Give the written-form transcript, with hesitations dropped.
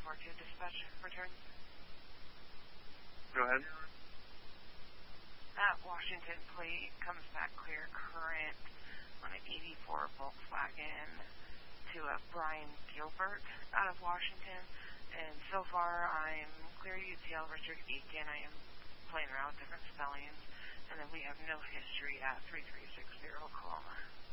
342 dispatch return. Go ahead. That Washington plate comes back clear current on an 84 Volkswagen to a Brian Gilbert out of Washington. And so far, I'm clear UTL Richard Eakin. I am playing around with different spellings. And then we have no history at 3360 Coloma.